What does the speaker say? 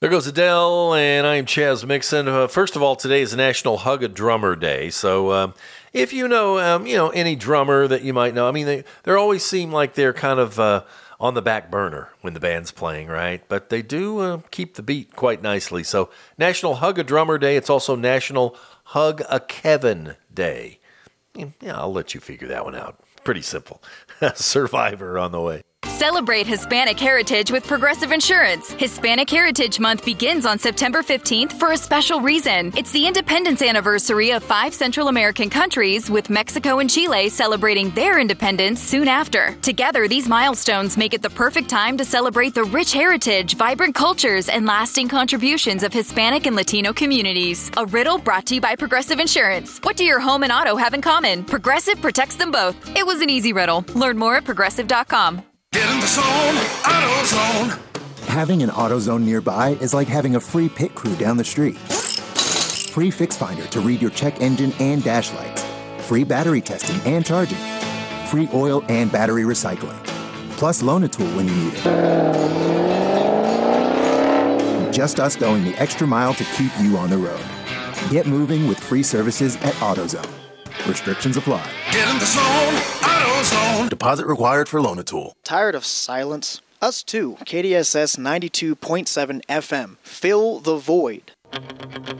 There goes Adele, and I'm Chaz Mixon. First of all, today is National Hug a Drummer Day. So if you know, any drummer that you might know, I mean, they always seem like they're kind of on the back burner when the band's playing, right? But they do keep the beat quite nicely. So National Hug a Drummer Day. It's also National Hug a Kevin Day. Yeah, I'll let you figure that one out. Pretty simple. Survivor on the way. Celebrate Hispanic heritage with Progressive Insurance. Hispanic Heritage Month begins on September 15th for a special reason. It's the independence anniversary of 5 Central American countries, with Mexico and Chile celebrating their independence soon after. Together, these milestones make it the perfect time to celebrate the rich heritage, vibrant cultures, and lasting contributions of Hispanic and Latino communities. A riddle brought to you by Progressive Insurance. What do your home and auto have in common? Progressive protects them both. It was an easy riddle. Learn more at Progressive.com. Get in the zone, AutoZone. Having an AutoZone nearby is like having a free pit crew down the street. Free Fix Finder to read your check engine and dash lights. Free battery testing and charging. Free oil and battery recycling. Plus Loan-A-Tool when you need it. Just us going the extra mile to keep you on the road. Get moving with free services at AutoZone. Restrictions apply. Get in the zone, AutoZone. Deposit required for Loan-A-Tool. Tired of silence? Us too. KDSS 92.7 FM. Fill the void.